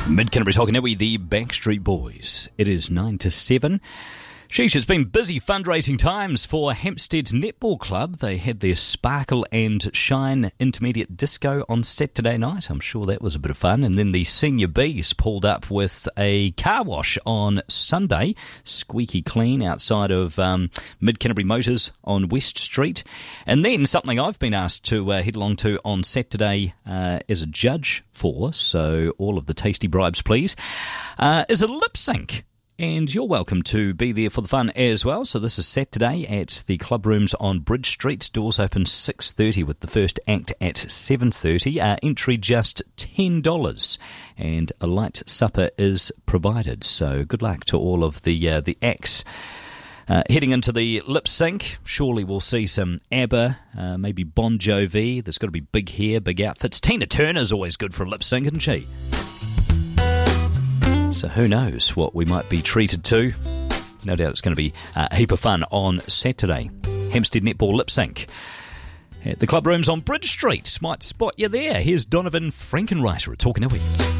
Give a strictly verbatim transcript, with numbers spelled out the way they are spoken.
Mid-Canterbury talking now with the Backstreet Boys. It is nine to seven. Sheesh, it's been busy fundraising times for Hampstead Netball Club. They had their Sparkle and Shine Intermediate Disco on Saturday night. I'm sure that was a bit of fun. And then the Senior Bees pulled up with a car wash on Sunday, squeaky clean outside of um, Mid-Canterbury Motors on West Street. And then something I've been asked to uh, head along to on Saturday uh, as a judge for, so all of the tasty bribes please, uh, is a lip sync. And you're welcome to be there for the fun as well. So this is Saturday at the club rooms on Bridge Street. Doors open six thirty with the first act at seven thirty. Uh, entry just ten dollars. And a light supper is provided. So good luck to all of the uh, the acts. Uh, heading into the lip sync, surely we'll see some ABBA, uh, maybe Bon Jovi. There's got to be big hair, big outfits. Tina Turner's always good for a lip sync, isn't she? So who knows what we might be treated to. No doubt it's going to be a heap of fun on Saturday. Hampstead Netball Lip Sync at the club rooms on Bridge Street. Might spot you there. Here's Donovan Frankenreiter at Talking Iwi.